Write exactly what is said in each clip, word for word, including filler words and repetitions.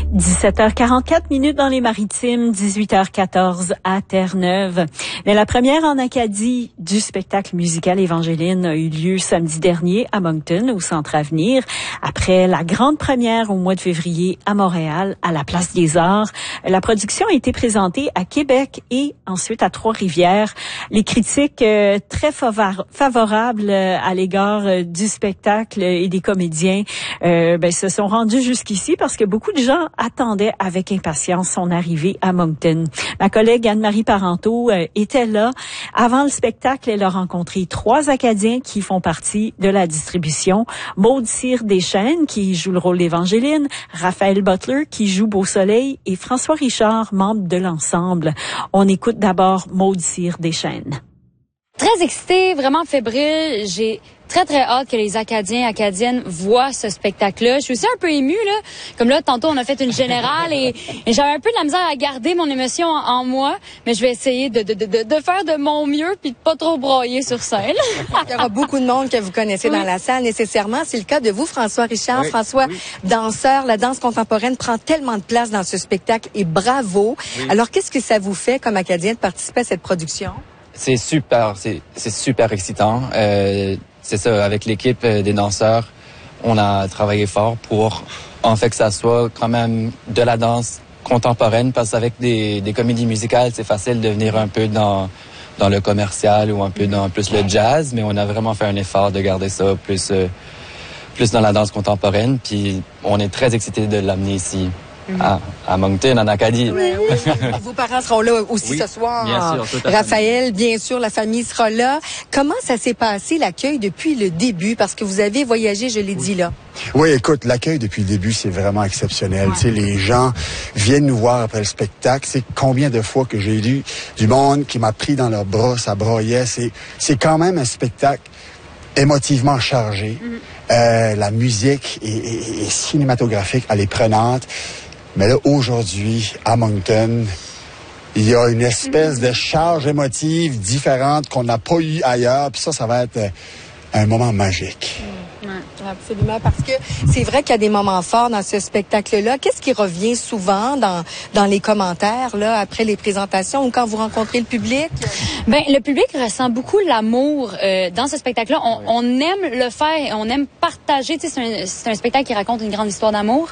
dix-sept heures quarante-quatre minutes dans les Maritimes, dix-huit heures quatorze à Terre-Neuve. Mais la première en Acadie du spectacle musical Évangeline a eu lieu samedi dernier à Moncton, au Centre Avenir, après la grande première au mois de février à Montréal, à la Place des Arts. La production a été présentée à Québec et ensuite à Trois-Rivières. Les critiques euh, très favor- favorables euh, à l'égard euh, du spectacle et des comédiens euh, ben, se sont rendus jusqu'ici parce que beaucoup de gens attendait avec impatience son arrivée à Moncton. Ma collègue Anne-Marie Parenteau euh, était là. Avant le spectacle, elle a rencontré trois Acadiens qui font partie de la distribution. Maude Cyr-Deschênes, qui joue le rôle d'Évangeline, Raphaël Butler, qui joue Beau Soleil, et François Richard, membre de l'ensemble. On écoute d'abord Maude Cyr-Deschênes. Très excitée, vraiment fébrile. J'ai très, très hâte que les Acadiens et Acadiennes voient ce spectacle-là. Je suis aussi un peu émue, là. Comme là, tantôt, on a fait une générale et, et j'avais un peu de la misère à garder mon émotion en, en moi, mais je vais essayer de, de, de, de faire de mon mieux puis de pas trop broyer sur scène. Il y aura beaucoup de monde que vous connaissez oui. dans la salle, nécessairement. C'est le cas de vous, François Richard. Oui. François, oui. danseur, la danse contemporaine prend tellement de place dans ce spectacle et bravo. Oui. Alors, qu'est-ce que ça vous fait, comme Acadien, de participer à cette production? C'est super, c'est, c'est super excitant. Euh, c'est ça, avec l'équipe des danseurs, on a travaillé fort pour en fait que ça soit quand même de la danse contemporaine, parce qu'avec des, des comédies musicales, c'est facile de venir un peu dans dans le commercial ou un peu dans plus le jazz, mais on a vraiment fait un effort de garder ça plus euh, plus dans la danse contemporaine. Puis on est très excités de l'amener ici. À, à Moncton, en Acadie. Oui, oui, oui. Vos parents seront là aussi oui, ce soir. Bien sûr, tout à Raphaël, bien sûr, la famille sera là. Comment ça s'est passé, l'accueil, depuis le début? Parce que vous avez voyagé, je l'ai oui. dit là. Oui, écoute, l'accueil depuis le début, c'est vraiment exceptionnel. Ouais. Tu sais, les gens viennent nous voir après le spectacle. C'est combien de fois que j'ai lu du monde qui m'a pris dans leurs bras, ça broyait. C'est, c'est quand même un spectacle émotivement chargé. Mm-hmm. Euh, la musique est, est, est cinématographique, elle est prenante. Mais là, aujourd'hui, à Moncton, il y a une espèce de charge émotive différente qu'on n'a pas eu ailleurs. Puis ça, ça va être un moment magique. Oui, absolument, parce que c'est vrai qu'il y a des moments forts dans ce spectacle-là. Qu'est-ce qui revient souvent dans dans les commentaires là après les présentations ou quand vous rencontrez le public? Ben le public ressent beaucoup l'amour euh, dans ce spectacle-là. On, on aime le faire, on aime partager. Tu sais, c'est un, c'est un spectacle qui raconte une grande histoire d'amour.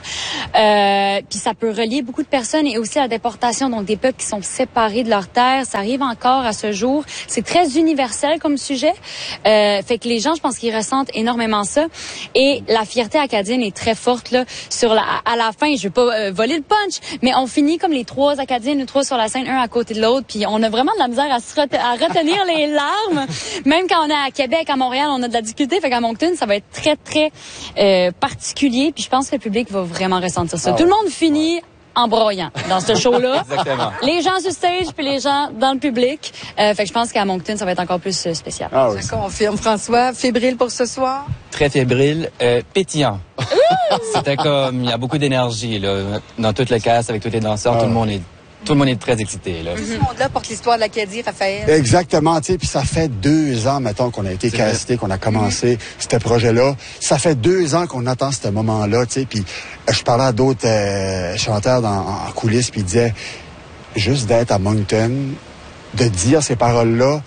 Euh, puis ça peut relier beaucoup de personnes et aussi la déportation, donc des peuples qui sont séparés de leur terre. Ça arrive encore à ce jour. C'est très universel comme sujet. Euh, fait que les gens, je pense qu'ils ressentent énormément ça. Et la fierté acadienne est très forte là sur la à la fin. Je veux pas euh, voler le punch, mais on finit comme les trois Acadiens, nous trois sur la scène, un à côté de l'autre, puis on a vraiment de la misère à se rete- à retenir les larmes. Même quand on est à Québec, à Montréal, on a de la difficulté. Fait qu'à Moncton, ça va être très très euh, particulier. Puis je pense que le public va vraiment ressentir ça. Ah ouais. Tout le monde finit en broyant dans ce show-là. Exactement. Les gens sur stage puis les gens dans le public. Euh, fait que je pense qu'à Moncton, ça va être encore plus euh, spécial. Ah oui. Je confirme, François. Fébrile pour ce soir? Très fébrile, euh, pétillant. C'était comme, il y a beaucoup d'énergie là, dans toute le cast, avec tous les danseurs, ah. tout le monde est Tout le monde est très excité. Là. Tout ce monde-là porte l'histoire de l'Acadie, Raphaël. Exactement, tu sais, puis ça fait deux ans, mettons, qu'on a été c'est casté, vrai. qu'on a commencé mm-hmm. ce projet-là. Ça fait deux ans qu'on attend ce moment-là, tu sais, puis je parlais à d'autres euh, chanteurs dans, en coulisses, puis ils disaient, juste d'être à Moncton, de dire ces paroles-là,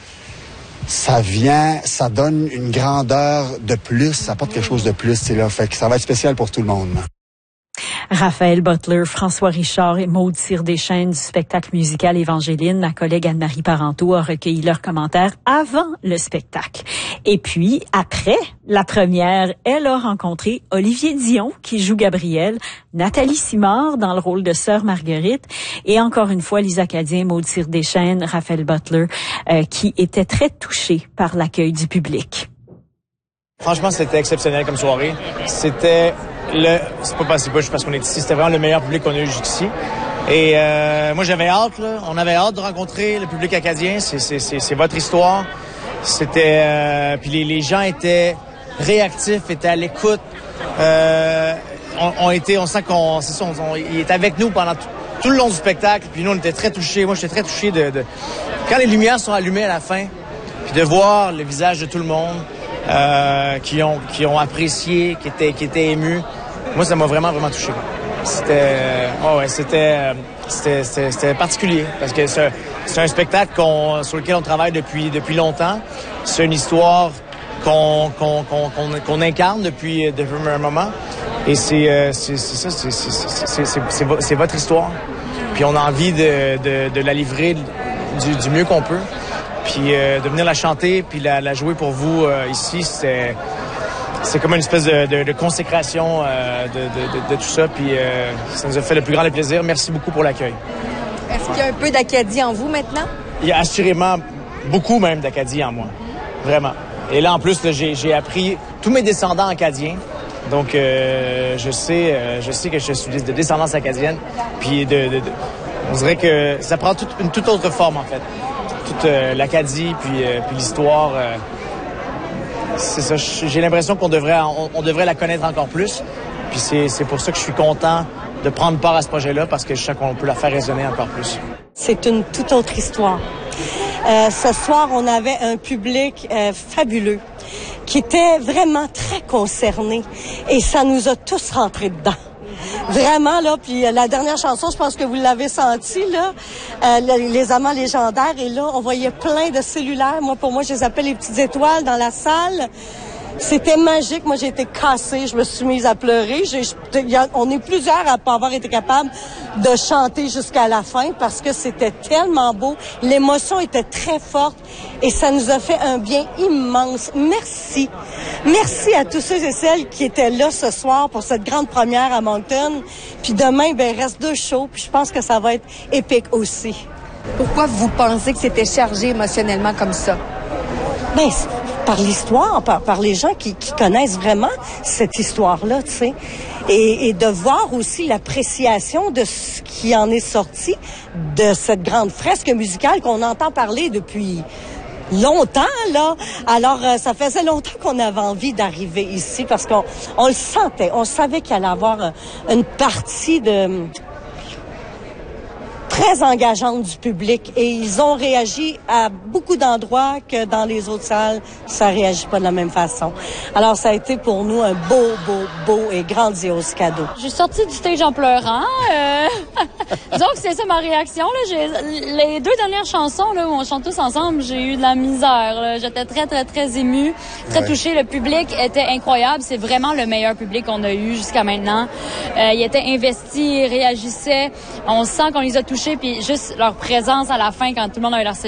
ça vient, ça donne une grandeur de plus, ça apporte quelque chose de plus, tu sais, là, fait que ça va être spécial pour tout le monde. Raphaël Butler, François Richard et Maude Cyr-Deschênes du spectacle musical Évangeline. Ma collègue Anne-Marie Parenteau a recueilli leurs commentaires avant le spectacle. Et puis, après la première, elle a rencontré Olivier Dion, qui joue Gabriel, Nathalie Simard dans le rôle de Sœur Marguerite, et encore une fois, les Acadiens, Maude Cyr-Deschênes, Raphaël Butler, euh, qui étaient très touchés par l'accueil du public. Franchement, c'était exceptionnel comme soirée. C'était le, c'est pas parce, c'est pas juste parce qu'on est ici, c'était vraiment le meilleur public qu'on a eu jusqu'ici. Et euh, moi, j'avais hâte, là. On avait hâte de rencontrer le public acadien. C'est, c'est, c'est, c'est votre histoire. C'était, euh, puis les, les gens étaient réactifs, étaient à l'écoute. Euh, on, on était, on sent qu'on, c'est ça, on, on, il est avec nous pendant tout, tout le long du spectacle. Puis nous, on était très touchés. Moi, j'étais très touché de, de quand les lumières sont allumées à la fin, puis de voir le visage de tout le monde. Euh, qui ont qui ont apprécié, qui étaient qui étaient émus. Moi, ça m'a vraiment vraiment touché. c'était, oh ouais, c'était, c'était, c'était, c'était particulier parce que c'est, c'est un spectacle qu'on, sur lequel on travaille depuis depuis longtemps. C'est une histoire qu'on qu'on qu'on qu'on, qu'on incarne depuis depuis un moment. Et c'est euh, c'est c'est ça, c'est c'est c'est c'est c'est, c'est votre histoire. Puis on a envie de de, de la livrer du, du mieux qu'on peut. Puis euh, de venir la chanter, puis la, la jouer pour vous euh, ici, c'est c'est comme une espèce de, de, de consécration euh, de, de, de, de tout ça. Puis euh, ça nous a fait le plus grand des plaisirs. Merci beaucoup pour l'accueil. Est-ce qu'il y a un peu d'Acadie en vous maintenant? Il y a assurément beaucoup même d'Acadie en moi. Vraiment. Et là, en plus, là, j'ai, j'ai appris tous mes descendants acadiens. Donc, euh, je sais euh, je sais que je suis de descendance acadienne. Puis, de, de, de, on dirait que ça prend toute, une toute autre forme, en fait. Toute euh, l'Acadie, puis, euh, puis l'histoire. Euh, c'est ça. J'ai l'impression qu'on devrait, on, on devrait la connaître encore plus. Puis, c'est, c'est pour ça que je suis content de prendre part à ce projet-là, parce que je sais qu'on peut la faire résonner encore plus. C'est une toute autre histoire. Euh, ce soir, on avait un public euh, fabuleux qui était vraiment très concerné et ça nous a tous rentrés dedans. Vraiment, là, puis la dernière chanson, je pense que vous l'avez senti, là, euh, les, les amants légendaires, et là, on voyait plein de cellulaires. Moi, pour moi, je les appelle les petites étoiles dans la salle. C'était magique. Moi, j'ai été cassée. Je me suis mise à pleurer. J'ai, y a, on est plusieurs à pas avoir été capables de chanter jusqu'à la fin parce que c'était tellement beau. L'émotion était très forte et ça nous a fait un bien immense. Merci. Merci à tous ceux et celles qui étaient là ce soir pour cette grande première à Moncton. Puis demain, ben, il reste deux shows. Puis je pense que ça va être épique aussi. Pourquoi vous pensez que c'était chargé émotionnellement comme ça? Ben, par l'histoire, par, par les gens qui, qui connaissent vraiment cette histoire-là, tu sais. Et, et de voir aussi l'appréciation de ce qui en est sorti de cette grande fresque musicale qu'on entend parler depuis longtemps, là. Alors, euh, ça faisait longtemps qu'on avait envie d'arriver ici parce qu'on on le sentait. On savait qu'il allait y avoir euh, une partie de... très engageante du public et ils ont réagi à beaucoup d'endroits que dans les autres salles, ça réagit pas de la même façon. Alors, ça a été pour nous un beau, beau, beau et grandiose cadeau. J'ai sorti du stage en pleurant. Euh... Donc, c'est ça ma réaction. Là. J'ai... Les deux dernières chansons là, où on chante tous ensemble, j'ai eu de la misère. Là. J'étais très, très, très émue, très ouais. touchée. Le public était incroyable. C'est vraiment le meilleur public qu'on a eu jusqu'à maintenant. Euh, il était investi, il réagissait. On sent qu'on les a touchés. Puis juste leur présence à la fin, quand tout le monde a eu leur